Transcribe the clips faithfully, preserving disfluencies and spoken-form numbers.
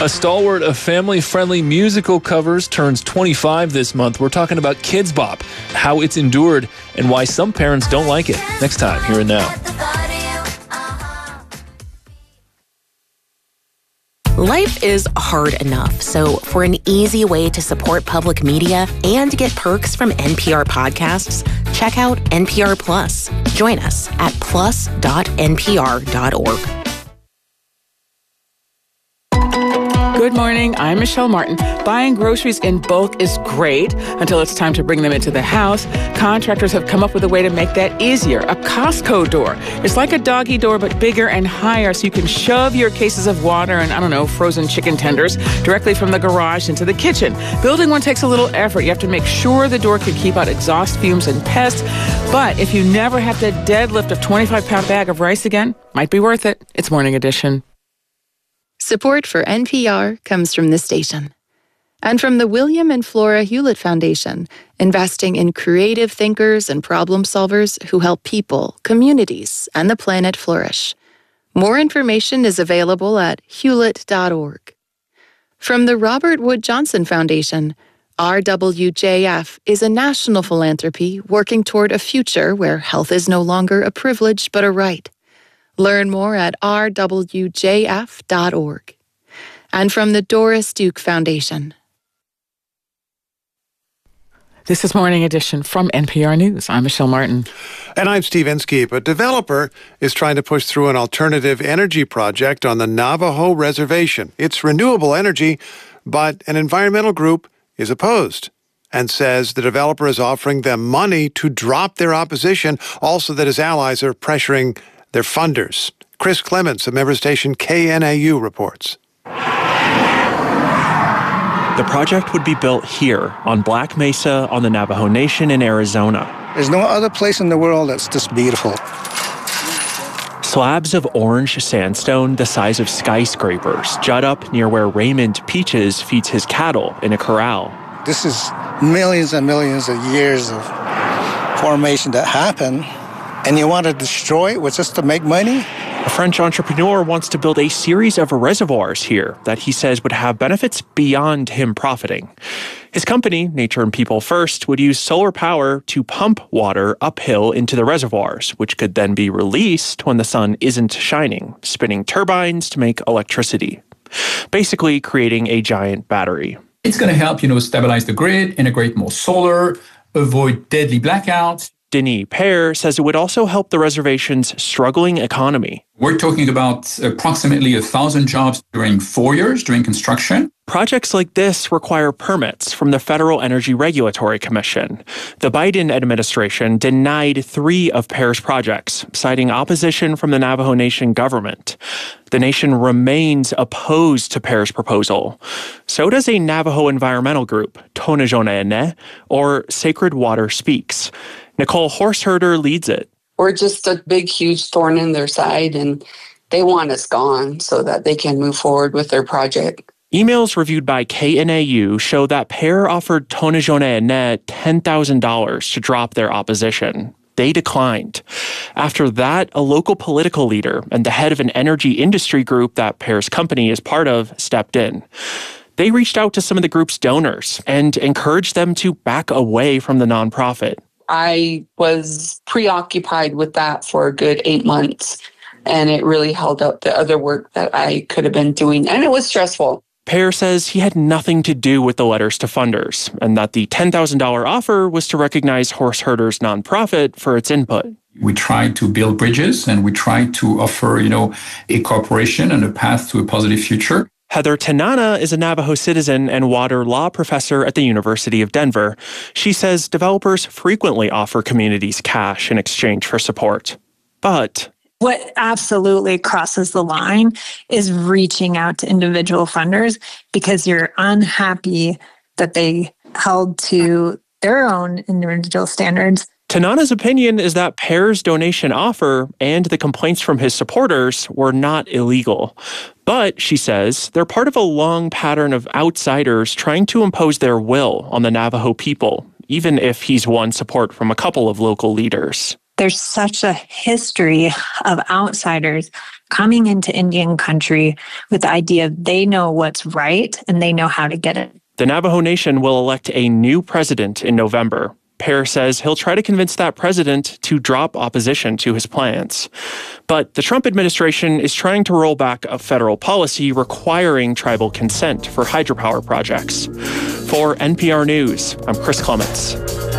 A stalwart of family-friendly musical covers turns twenty-five this month. We're talking about Kidz Bop, how it's endured, and why some parents don't like it. Next time, Here and Now. Life is hard enough, so for an easy way to support public media and get perks from N P R podcasts, check out N P R Plus. Join us at plus dot n p r dot org. Good morning, I'm Michelle Martin. Buying groceries in bulk is great until it's time to bring them into the house. Contractors have come up with a way to make that easier, a Costco door. It's like a doggy door, but bigger and higher, so you can shove your cases of water and, I don't know, frozen chicken tenders directly from the garage into the kitchen. Building one takes a little effort. You have to make sure the door can keep out exhaust fumes and pests. But if you never have to deadlift a twenty-five pound bag of rice again, might be worth it. It's Morning Edition. Support for N P R comes from this station and from the William and Flora Hewlett Foundation, investing in creative thinkers and problem solvers who help people, communities, and the planet flourish. More information is available at hewlett dot org. From the Robert Wood Johnson Foundation, R W J F is a national philanthropy working toward a future where health is no longer a privilege but a right. Learn more at r w j f dot org. And from the Doris Duke Foundation. This is Morning Edition from N P R News. I'm Michelle Martin. And I'm Steve Inskeep. A developer is trying to push through an alternative energy project on the Navajo Reservation. It's renewable energy, but an environmental group is opposed and says the developer is offering them money to drop their opposition, also that his allies are pressuring their funders. Chris Clements of member station K N A U reports. The project would be built here on Black Mesa on the Navajo Nation in Arizona. There's no other place in the world that's this beautiful. Slabs of orange sandstone the size of skyscrapers jut up near where Raymond Peaches feeds his cattle in a corral. This is millions and millions of years of formation that happened. And you want to destroy it with just to make money? A French entrepreneur wants to build a series of reservoirs here that he says would have benefits beyond him profiting. His company, Nature and People First, would use solar power to pump water uphill into the reservoirs, which could then be released when the sun isn't shining, spinning turbines to make electricity, basically creating a giant battery. It's going to help, you know, stabilize the grid, integrate more solar, avoid deadly blackouts. Denis Pear says it would also help the reservation's struggling economy. We're talking about approximately a thousand jobs during four years during construction. Projects like this require permits from the Federal Energy Regulatory Commission. The Biden administration denied three of Pear's projects, citing opposition from the Navajo Nation government. The nation remains opposed to Pear's proposal. So does a Navajo environmental group, Tonajona or Sacred Water Speaks. Nicole Horseherder leads it. We're just a big, huge thorn in their side, and they want us gone so that they can move forward with their project. Emails reviewed by K N A U show that Pear offered Tonajona ten thousand dollars to drop their opposition. They declined. After that, a local political leader and the head of an energy industry group that Pear's company is part of stepped in. They reached out to some of the group's donors and encouraged them to back away from the nonprofit. I was preoccupied with that for a good eight months, and it really held up the other work that I could have been doing, and it was stressful. Pear says he had nothing to do with the letters to funders, and that the ten thousand dollars offer was to recognize Horseherder's nonprofit for its input. We tried to build bridges, and we tried to offer, you know, a cooperation and a path to a positive future. Heather Tanana is a Navajo citizen and water law professor at the University of Denver. She says developers frequently offer communities cash in exchange for support. But what absolutely crosses the line is reaching out to individual funders because you're unhappy that they held to their own individual standards. Tanana's opinion is that Pear's donation offer and the complaints from his supporters were not illegal. But, she says, they're part of a long pattern of outsiders trying to impose their will on the Navajo people, even if he's won support from a couple of local leaders. there's such a history of outsiders coming into Indian country with the idea they know what's right and they know how to get it. The Navajo Nation will elect a new president in November. Pear says he'll try to convince that president to drop opposition to his plans. But the Trump administration is trying to roll back a federal policy requiring tribal consent for hydropower projects. For N P R News, I'm Chris Clements.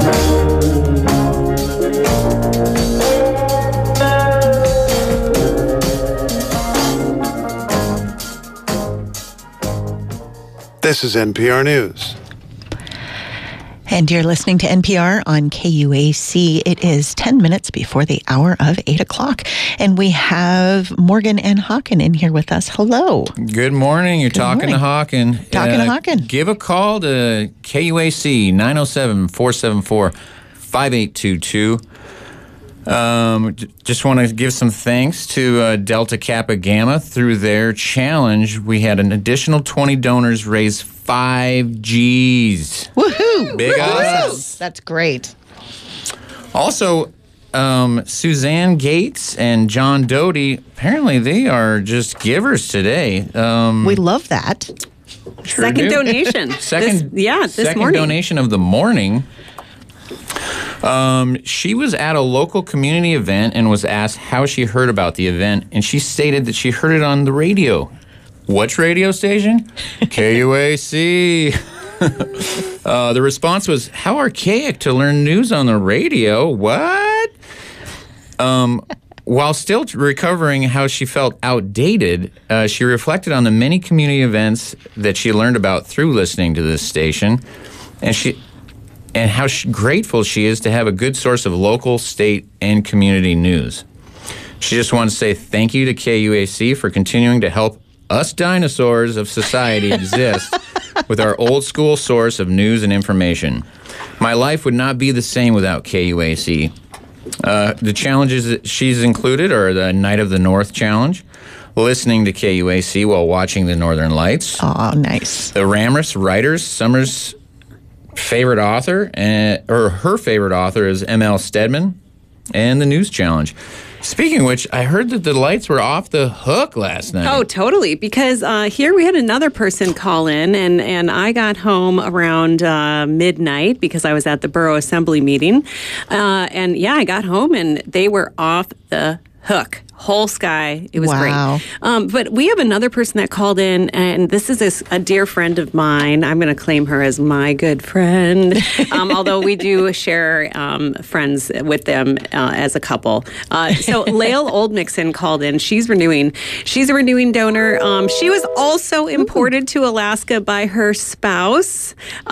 This is N P R News. And you're listening to N P R on K U A C. It is ten minutes before the hour of eight o'clock. And we have Morgan and Hawken in here with us. Hello. Good morning. You're Good talking morning. to Hawken. Talking uh, to Hawken. Give a call to K U A C, nine oh seven, four seven four, five eight two two. Um, just want to give some thanks to uh, Delta Kappa Gamma. Through their challenge, we had an additional twenty donors raise five G's. Woohoo! Big odds. That's great. Also, um, Suzanne Gates and John Doty, apparently they are just givers today. Um, we love that. Sure second do. donation. second, this, yeah, this second morning. donation of the morning. Um, she was at a local community event and was asked how she heard about the event, and she stated that she heard it on the radio. Which radio station? K U A C. uh, the response was, how archaic to learn news on the radio. What? Um, while still recovering how she felt outdated, uh, she reflected on the many community events that she learned about through listening to this station, and she and how she, grateful she is to have a good source of local, state, and community news. She just wanted to say thank you to K U A C for continuing to help us dinosaurs of society exist with our old school source of news and information. My life would not be the same without K U A C. Uh, the challenges that she's included are the Night of the North Challenge, listening to K U A C while watching the Northern Lights. Oh, nice. The Ramrus Writers Summer's favorite author, uh, or her favorite author is M L Stedman, and the News Challenge. Speaking of which, I heard that the lights were off the hook last night. Oh, totally. Because uh, here we had another person call in, and, and I got home around uh, midnight because I was at the Borough Assembly meeting. Uh, and yeah, I got home and they were off the hook. Whole sky. It was wow. great. Um, but we have another person that called in, and this is a, a dear friend of mine. I'm going to claim her as my good friend, um, although we do share um, friends with them uh, as a couple. Uh, so Lael Oldmixon called in. She's renewing. She's a renewing donor. Um, she was also imported to Alaska by her spouse,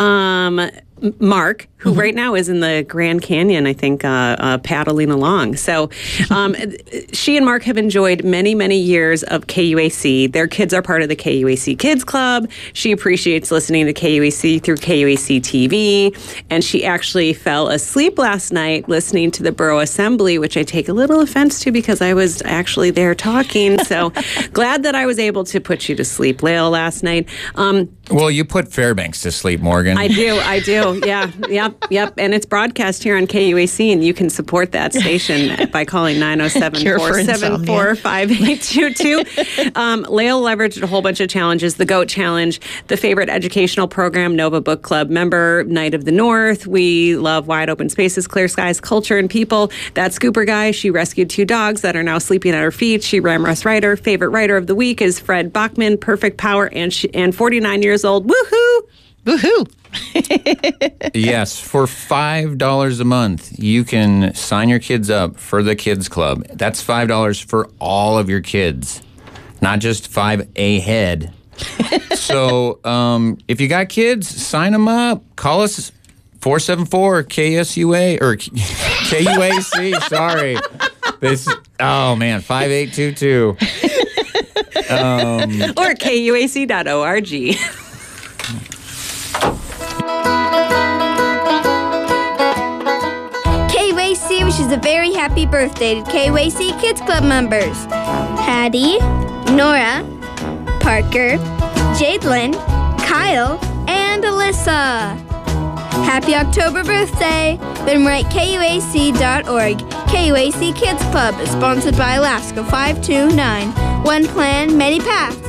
um, Mark, who mm-hmm. right now is in the Grand Canyon, I think, uh, uh, paddling along. So um, she and Mark have enjoyed many, many years of K U A C. Their kids are part of the K U A C Kids Club. She appreciates listening to K U A C through K U A C T V. And she actually fell asleep last night listening to the Borough Assembly, which I take a little offense to because I was actually there talking. So glad that I was able to put you to sleep, Lael, last night. Um, well, you put Fairbanks to sleep, Morgan. I do. I do. Yeah. Yep. Yep. And it's broadcast here on K U A C, and you can support that station by calling nine oh seven, four seven four, five eight two two. Um, Lael leveraged a whole bunch of challenges: the GOAT Challenge, the favorite educational program, Nova Book Club member, Night of the North. We love wide open spaces, clear skies, culture, and people. That Scooper guy, she rescued two dogs that are now sleeping at her feet. She Ramrus writer. Favorite writer of the week is Fred Bachman, Perfect Power, and she, and forty-nine years old. Woohoo! Woohoo! Yes, for five dollars a month, you can sign your kids up for the Kids Club. That's five dollars for all of your kids, not just five a head. So um, if you got kids, sign them up. Call us four seven four K S U A or K U A C. Sorry. This, oh, man, five eight two two. Um, or K U A C dot org. K U A C wishes a very happy birthday to K U A C Kids Club members. Hattie, Nora, Parker, Jadelyn, Kyle, and Alyssa. Happy October birthday. Then write K U A C dot org. K U A C Kids Pub is sponsored by Alaska five two nine. One plan, many paths.